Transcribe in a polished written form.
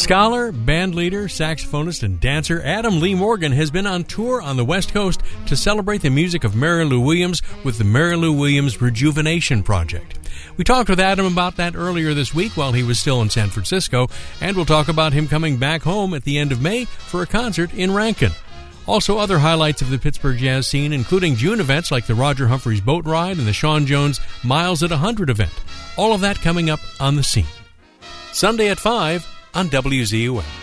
Scholar, bandleader, saxophonist, and dancer Adam Lee Morgan has been on tour on the West Coast to celebrate the music of Mary Lou Williams with the Mary Lou Williams Rejuvenation Project. We talked with Adam about that earlier this week while he was still in San Francisco, and we'll talk about him coming back home at the end of May for a concert in Rankin. Also, other highlights of the Pittsburgh jazz scene, including June events like the Roger Humphreys Boat Ride and the Sean Jones Miles at 100 event. All of that coming up on The Scene. Sunday at 5 on WZUM.